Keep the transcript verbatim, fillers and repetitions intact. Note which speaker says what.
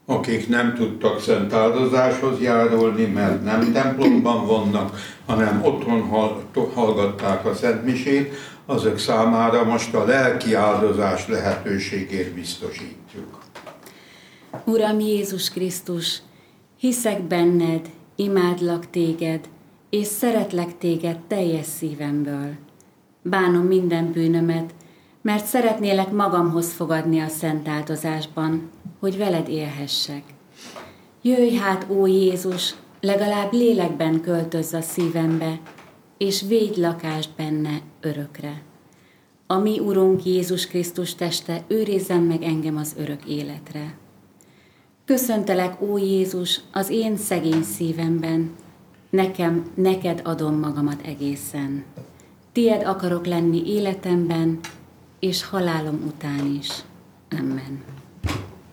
Speaker 1: akik nem tudtak szent áldozáshoz járulni, mert nem templomban vannak, hanem otthon hallgatták a szentmisét, azok számára most a lelki áldozás lehetőségét biztosítjuk.
Speaker 2: Uram Jézus Krisztus, hiszek benned, imádlak téged, és szeretlek téged teljes szívemből. Bánom minden bűnömet, mert szeretnélek magamhoz fogadni a szent áldozásban, hogy veled élhessek. Jöjj hát, ó Jézus, legalább lélekben költözz a szívembe, és védj lakást benne örökre. A mi Urunk Jézus Krisztus teste őrizzen meg engem az örök életre. Köszöntelek, ó Jézus, az én szegény szívemben, nekem, neked adom magamat egészen. Tied akarok lenni életemben, és halálom után is. Amen.